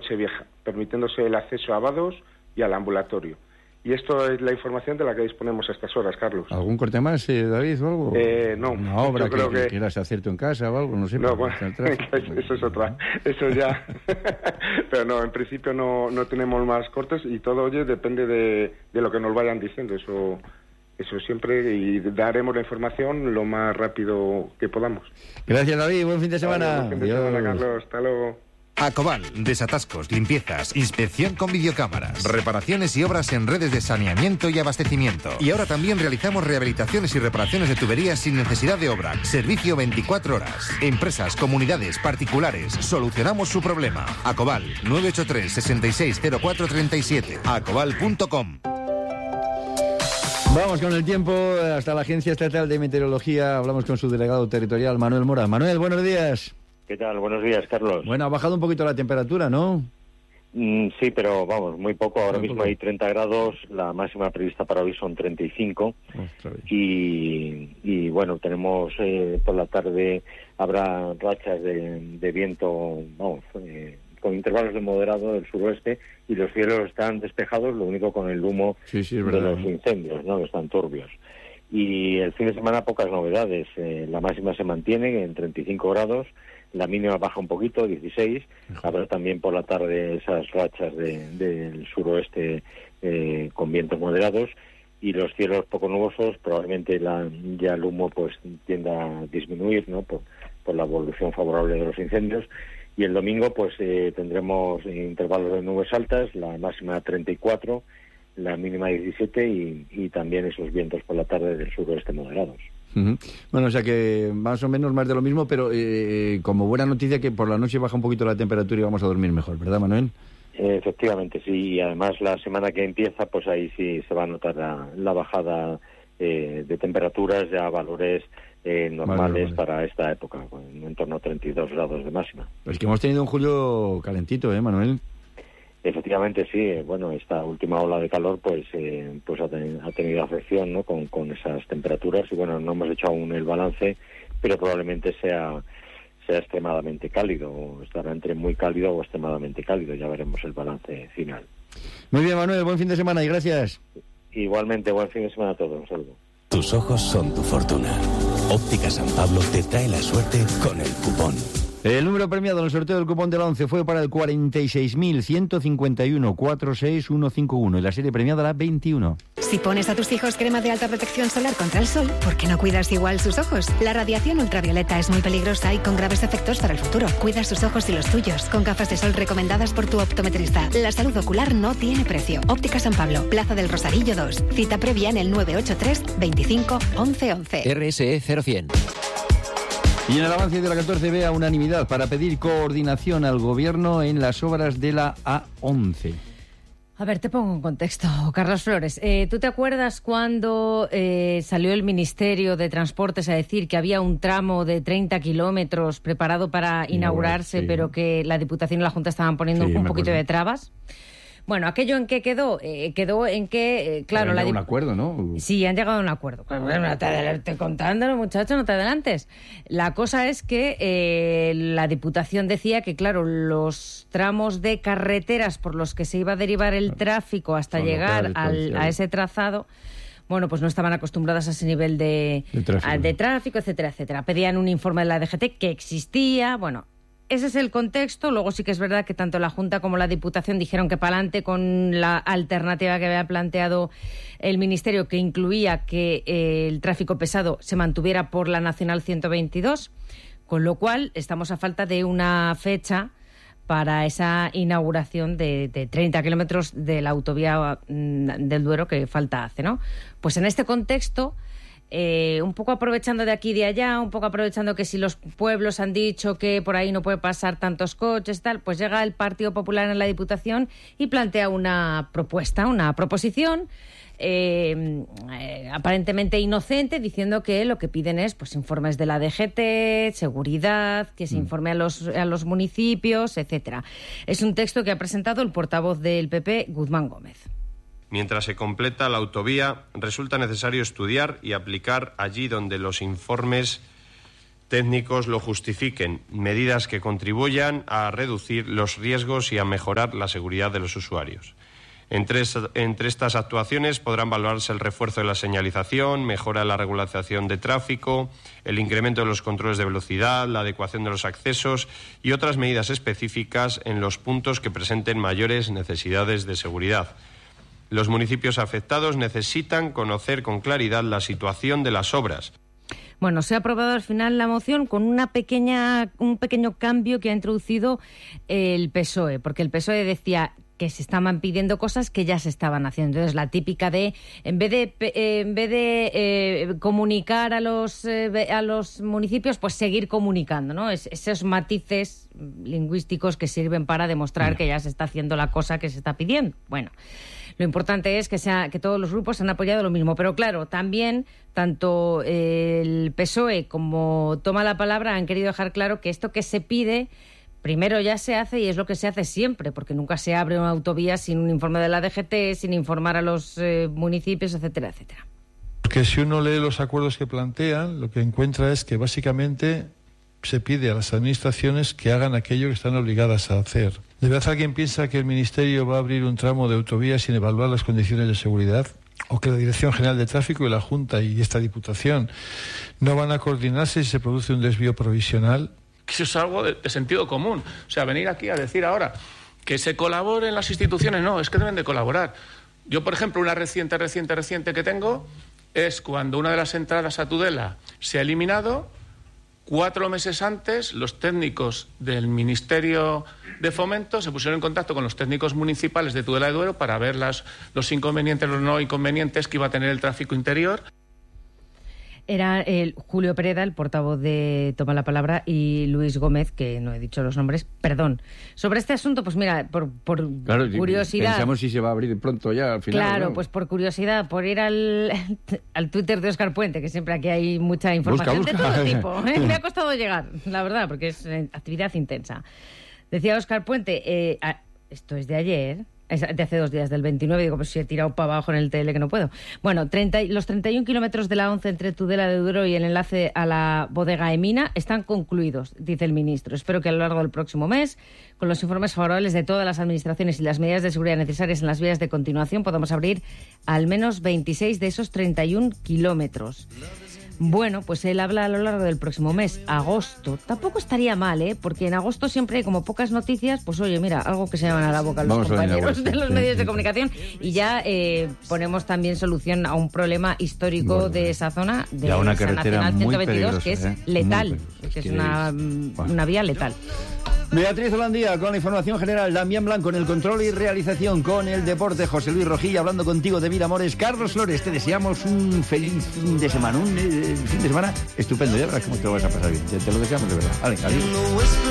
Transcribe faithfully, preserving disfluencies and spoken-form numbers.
Nochevieja, permitiéndose el acceso a vados y al ambulatorio. Y esto es la información de la que disponemos a estas horas, Carlos. ¿Algún corte más, eh, David, o algo? Eh, no. Una obra yo creo que, que, que quieras hacer tú en casa o algo, no sé. No, bueno, eso es otra. Eso ya... Pero no, en principio no, no tenemos más cortes y todo, oye, depende de, de lo que nos vayan diciendo. Eso eso siempre, y daremos la información lo más rápido que podamos. Gracias, David. Buen fin de semana. Vale, buen fin de semana, Carlos. Hasta luego. Acoval, desatascos, limpiezas, inspección con videocámaras, reparaciones y obras en redes de saneamiento y abastecimiento. Y ahora también realizamos rehabilitaciones y reparaciones de tuberías sin necesidad de obra. Servicio veinticuatro horas. Empresas, comunidades, particulares, solucionamos su problema. Acoval, nueve ocho tres, seis seis cero cuatro tres siete. acoval punto com. Vamos con el tiempo hasta la Agencia Estatal de Meteorología. Hablamos con su delegado territorial, Manuel Mora. Manuel, buenos días. ¿Qué tal? Buenos días, Carlos. Bueno, ha bajado un poquito la temperatura, ¿no? Mm, sí, pero vamos, muy poco. Ahora muy mismo poco. Hay treinta grados, la máxima prevista para hoy son treinta y cinco. Y, y bueno, tenemos eh, por la tarde, habrá rachas de, de viento, vamos, eh, con intervalos de moderado del suroeste, y los cielos están despejados, lo único con el humo sí, sí, es de verdad, los ¿no? incendios, ¿no? Que están turbios. Y el fin de semana pocas novedades. Eh, la máxima se mantiene en treinta y cinco grados. La mínima baja un poquito, dieciséis. Habrá también por la tarde esas rachas de, del suroeste eh, con vientos moderados, y los cielos poco nubosos. Probablemente la, ya el humo pues tienda a disminuir, ¿no? Por, por la evolución favorable de los incendios. Y el domingo pues eh, tendremos intervalos de nubes altas, la máxima treinta y cuatro, la mínima diecisiete, y, y también esos vientos por la tarde del suroeste moderados. Uh-huh. Bueno, o sea que más o menos más de lo mismo, pero eh, como buena noticia que por la noche baja un poquito la temperatura y vamos a dormir mejor, ¿verdad, Manuel? Eh, efectivamente, sí, y además la semana que empieza, pues ahí sí se va a notar la, la bajada eh, de temperaturas, ya valores eh, normales vale, vale. para esta época, en torno a treinta y dos grados de máxima. Pues que hemos tenido un julio calentito, ¿eh, Manuel? Efectivamente, sí. Bueno, esta última ola de calor pues eh, pues ha, ten, ha tenido afección, ¿no? con, con esas temperaturas, y bueno, no hemos hecho aún el balance, pero probablemente sea sea extremadamente cálido, o estará entre muy cálido o extremadamente cálido. Ya veremos el balance final. Muy bien, Manuel, buen fin de semana y gracias. Igualmente, buen fin de semana a todos. Un saludo. Tus ojos son tu fortuna. Óptica San Pablo te trae la suerte con el cupón. El número premiado en el sorteo del cupón de la once fue para el cuarenta y seis mil ciento cincuenta y uno, cuarenta y seis mil ciento cincuenta y uno y la serie premiada la veintiuno. Si pones a tus hijos crema de alta protección solar contra el sol, ¿por qué no cuidas igual sus ojos? La radiación ultravioleta es muy peligrosa y con graves efectos para el futuro. Cuida sus ojos y los tuyos con gafas de sol recomendadas por tu optometrista. La salud ocular no tiene precio. Óptica San Pablo, Plaza del Rosarillo dos. Cita previa en el nueve ocho tres, veinticinco, once once. R S E cero cien. Y en el avance de la catorce B, a unanimidad para pedir coordinación al Gobierno en las obras de la A once. A ver, te pongo en contexto, Carlos Flores. Eh, ¿Tú te acuerdas cuando eh, salió el Ministerio de Transportes a decir que había un tramo de treinta kilómetros preparado para inaugurarse, sí, pero que la Diputación y la Junta estaban poniendo sí, un poquito de trabas? Bueno, ¿aquello en qué quedó? Eh, quedó en que, eh, claro... Han la llegado a un acuerdo, ¿no? Sí, han llegado a un acuerdo. Pues bueno, no te adelantes contándolo, muchacho, no te adelantes. La cosa es que eh, la Diputación decía que, claro, los tramos de carreteras por los que se iba a derivar el tráfico hasta Son llegar al, a ese trazado... Bueno, pues no estaban acostumbradas a ese nivel de, de, tráfico. A, de tráfico, etcétera, etcétera. Pedían un informe de la D G T que existía, bueno... Ese es el contexto. Luego sí que es verdad que tanto la Junta como la Diputación dijeron que para adelante con la alternativa que había planteado el Ministerio, que incluía que eh, el tráfico pesado se mantuviera por la Nacional ciento veintidós, con lo cual estamos a falta de una fecha para esa inauguración de, de treinta kilómetros de la autovía del Duero que falta hace, ¿no? Pues en este contexto... Eh, un poco aprovechando de aquí y de allá, un poco aprovechando que si los pueblos han dicho que por ahí no puede pasar tantos coches, tal, pues llega el Partido Popular en la Diputación y plantea una propuesta, una proposición eh, eh, aparentemente inocente, diciendo que lo que piden es pues informes de la D G T, seguridad, que se mm. informe a los, a los municipios, etcétera. Es un texto que ha presentado el portavoz del P P, Guzmán Gómez. Mientras se completa la autovía, resulta necesario estudiar y aplicar allí donde los informes técnicos lo justifiquen, medidas que contribuyan a reducir los riesgos y a mejorar la seguridad de los usuarios. Entre, entre estas actuaciones podrán valorarse el refuerzo de la señalización, mejora de la regularización de tráfico, el incremento de los controles de velocidad, la adecuación de los accesos y otras medidas específicas en los puntos que presenten mayores necesidades de seguridad. Los municipios afectados necesitan conocer con claridad la situación de las obras. Bueno, se ha aprobado al final la moción con una pequeña, un pequeño cambio que ha introducido el P S O E, porque el P S O E decía que se estaban pidiendo cosas que ya se estaban haciendo. Entonces, la típica de, en vez de, eh, en vez de eh, comunicar a los, eh, a los municipios, pues seguir comunicando, ¿no? Es, esos matices lingüísticos que sirven para demostrar que ya se está haciendo la cosa que se está pidiendo. Bueno, lo importante es que, sea, que todos los grupos han apoyado lo mismo. Pero claro, también tanto el P S O E como Toma la Palabra han querido dejar claro que esto que se pide primero ya se hace y es lo que se hace siempre, porque nunca se abre una autovía sin un informe de la D G T, sin informar a los eh, municipios, etcétera, etcétera. Porque si uno lee los acuerdos que plantean, lo que encuentra es que básicamente se pide a las administraciones que hagan aquello que están obligadas a hacer. ¿De verdad alguien piensa que el Ministerio va a abrir un tramo de autovía sin evaluar las condiciones de seguridad? ¿O que la Dirección General de Tráfico y la Junta y esta Diputación no van a coordinarse si se produce un desvío provisional? Eso es algo de, de sentido común. O sea, venir aquí a decir ahora que se colabore en las instituciones, no, es que deben de colaborar. Yo, por ejemplo, una reciente, reciente, reciente que tengo es cuando una de las entradas a Tudela se ha eliminado, cuatro meses antes los técnicos del Ministerio de Fomento se pusieron en contacto con los técnicos municipales de Tudela de Duero para ver las, los inconvenientes, los no inconvenientes que iba a tener el tráfico interior. Era el Julio Pereda, el portavoz de Toma la Palabra, y Luis Gómez, que no he dicho los nombres, perdón. Sobre este asunto, pues mira, por, por claro, curiosidad... Pensamos si se va a abrir pronto ya al final. Claro, ¿no? Pues por curiosidad, por ir al, al Twitter de Óscar Puente, que siempre aquí hay mucha información busca, busca. de todo tipo. ¿eh? Me ha costado llegar, la verdad, porque es actividad intensa. Decía Óscar Puente, eh, esto es de ayer... Es de hace dos días, del veintinueve, digo, pues si he tirado para abajo en el tele que no puedo. Bueno, treinta, los treinta y un kilómetros de la once entre Tudela de Duero y el enlace a la bodega Emina están concluidos, dice el ministro. Espero que a lo largo del próximo mes, con los informes favorables de todas las administraciones y las medidas de seguridad necesarias en las vías de continuación, podamos abrir al menos veintiséis de esos treinta y un kilómetros. Bueno, pues él habla a lo largo del próximo mes, agosto. Tampoco estaría mal, ¿eh? Porque en agosto siempre hay como pocas noticias, pues oye, mira, algo que se llaman a la boca los Vamos compañeros de los medios de comunicación y ya eh, ponemos también solución a un problema histórico bueno, de esa zona, de una esa Nacional ciento veintidós, que es ¿eh? letal, que es una, una vía letal. Beatriz Holandía con la información general, Damián Blanco en el control y realización, con el deporte José Luis Rojilla hablando contigo de Vilamores, Carlos Flores, te deseamos un feliz fin de semana, un eh, fin de semana estupendo, ya verás cómo te lo vas a pasar bien, te lo deseamos de verdad. Vale, adiós.